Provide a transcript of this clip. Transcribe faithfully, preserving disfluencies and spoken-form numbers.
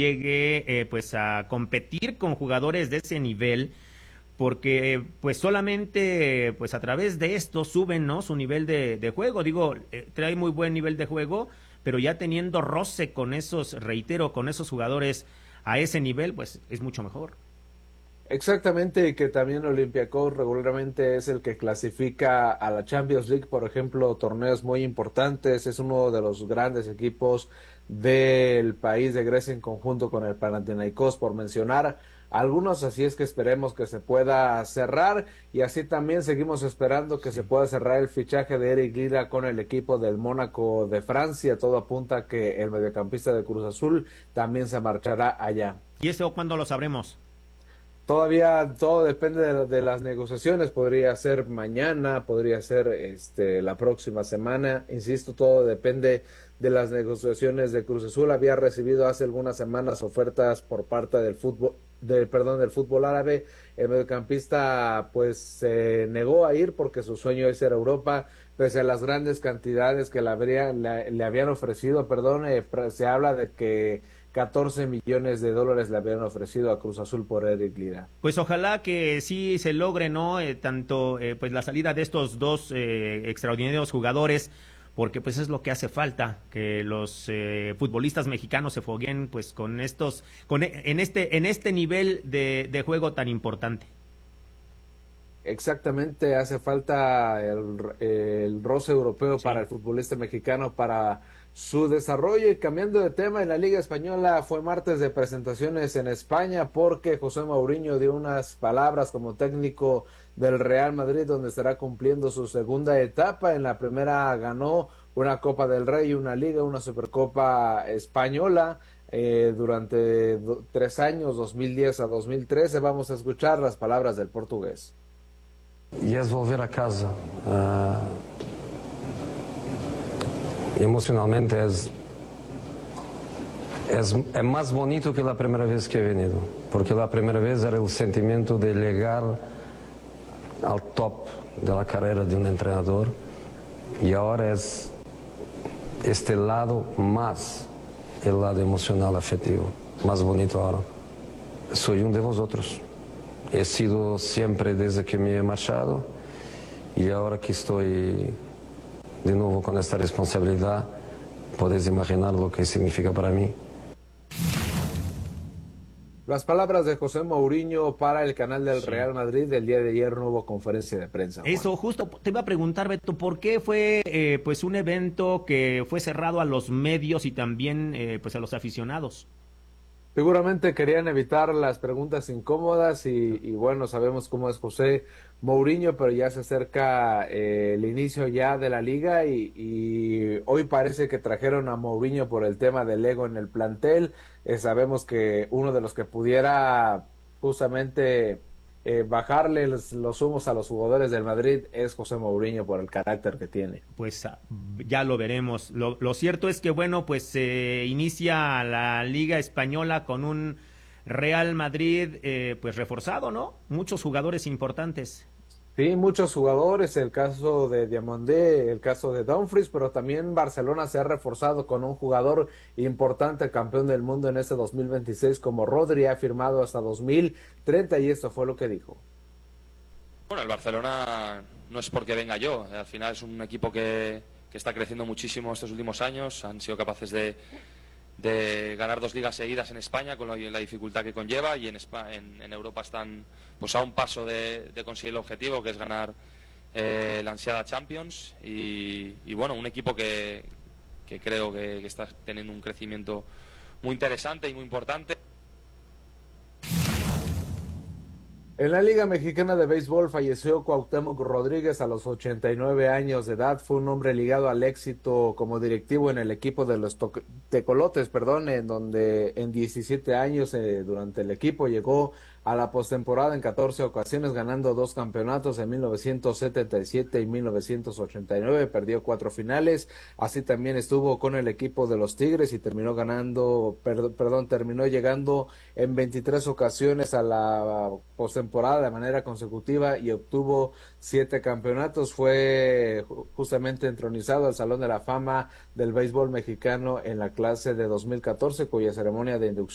llegue eh, pues a competir con jugadores de ese nivel, porque pues solamente pues a través de esto suben, ¿no?, su nivel de, de juego. Digo, eh, trae muy buen nivel de juego, pero ya teniendo roce con esos, reitero, con esos jugadores a ese nivel, pues es mucho mejor. Exactamente, y que también Olympiacos regularmente es el que clasifica a la Champions League, por ejemplo, torneos muy importantes, es uno de los grandes equipos del país de Grecia en conjunto con el Panathinaikos, por mencionar algunos, así es que esperemos que se pueda cerrar, y así también seguimos esperando que se Sí. pueda cerrar el fichaje de Eric Lira con el equipo del Mónaco de Francia. Todo apunta a que el mediocampista de Cruz Azul también se marchará allá. ¿Y eso cuándo lo sabremos? Todavía todo depende de, de las negociaciones, podría ser mañana, podría ser este, la próxima semana, insisto, todo depende de las negociaciones de Cruz Azul. Había recibido hace algunas semanas ofertas por parte del fútbol, del, perdón, del fútbol árabe. El mediocampista pues se negó a ir porque su sueño es ir a Europa, pese a las grandes cantidades que le, habría, le, le habían ofrecido, perdón, eh, se habla de que catorce millones de dólares le habían ofrecido a Cruz Azul por Eric Lira. Pues ojalá que sí se logre, ¿no? Eh, tanto eh, pues la salida de estos dos eh, extraordinarios jugadores, porque pues es lo que hace falta, que los eh, futbolistas mexicanos se fogueen pues con estos, con en este, en este nivel de, de juego tan importante. Exactamente, hace falta el, el roce europeo Sí. para el futbolista mexicano, para su desarrollo. Y cambiando de tema, en la Liga Española fue martes de presentaciones en España porque José Mourinho dio unas palabras como técnico del Real Madrid, donde estará cumpliendo su segunda etapa. En la primera ganó una Copa del Rey, una Liga, una Supercopa Española. Eh, durante do, tres años, dos mil diez a dos mil trece, vamos a escuchar las palabras del portugués. E és volver a casa. Uh, emocionalmente es, es, é mais bonito que a primeira vez que he venido, porque a primeira vez era o sentimento de chegar ao top da carreira de um treinador, e agora é este lado mais o lado emocional afetivo, mais bonito agora. Sou um de vosotros. He sido siempre desde que me he marchado, y ahora que estoy de nuevo con esta responsabilidad, podéis imaginar lo que significa para mí. Las palabras de José Mourinho para el canal del Sí. Real Madrid. El día de ayer no hubo conferencia de prensa, Juan. Eso, justo te iba a preguntar, Beto, ¿por qué fue eh, pues un evento que fue cerrado a los medios y también eh, pues a los aficionados? Seguramente querían evitar las preguntas incómodas y, y bueno, sabemos cómo es José Mourinho, pero ya se acerca eh, el inicio ya de la liga y, y hoy parece que trajeron a Mourinho por el tema del ego en el plantel. Eh, sabemos que uno de los que pudiera justamente eh, bajarle los, los humos a los jugadores del Madrid es José Mourinho por el carácter que tiene. Pues ah, ya lo veremos. Lo, lo cierto es que, bueno, pues se eh, inicia la Liga Española con un Real Madrid eh, pues reforzado, ¿no? Muchos jugadores importantes. Sí, muchos jugadores, el caso de Diamandé, el caso de Dumfries, pero también Barcelona se ha reforzado con un jugador importante, campeón del mundo en este dos mil veintiséis, como Rodri, ha firmado hasta dos mil treinta, y esto fue lo que dijo. Bueno, el Barcelona no es porque venga yo, al final es un equipo que, que está creciendo muchísimo estos últimos años, han sido capaces de, de ganar dos ligas seguidas en España con la, la dificultad que conlleva, y en, España, en, en Europa están pues a un paso de, de conseguir el objetivo, que es ganar eh, la ansiada Champions, y, y bueno, un equipo que, que creo que, que está teniendo un crecimiento muy interesante y muy importante. En la Liga Mexicana de Béisbol falleció Cuauhtémoc Rodríguez a los ochenta y nueve años de edad. Fue un hombre ligado al éxito como directivo en el equipo de los Tecolotes, perdón, en donde en diecisiete años eh, durante el equipo llegó a la postemporada en catorce ocasiones, ganando dos campeonatos en mil novecientos setenta y siete y mil novecientos ochenta y nueve, perdió cuatro finales. Así también estuvo con el equipo de los Tigres y terminó ganando, perdón, perdón terminó llegando en veintitrés ocasiones a la postemporada de manera consecutiva y obtuvo siete campeonatos. Fue justamente entronizado al Salón de la Fama del Béisbol Mexicano en la clase de dos mil catorce, cuya ceremonia de inducción